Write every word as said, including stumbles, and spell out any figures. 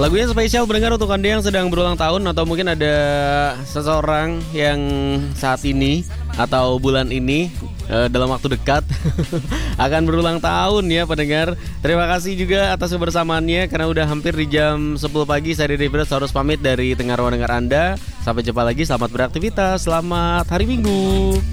Lagunya spesial mendengar untuk Anda yang sedang berulang tahun, atau mungkin ada seseorang yang saat ini atau bulan ini uh, dalam waktu dekat akan berulang tahun ya pendengar. Terima kasih juga atas kebersamaannya, karena udah hampir di jam sepuluh pagi. Saya Dede Berat harus pamit dari Tengah Ruang Dengar Anda. Sampai jumpa lagi, selamat beraktivitas, selamat hari Minggu.